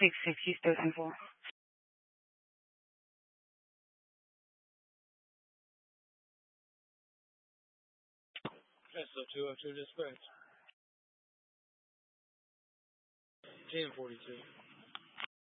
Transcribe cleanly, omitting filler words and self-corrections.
6 you still 10-4. Okay, so 202 dispatch. 1042.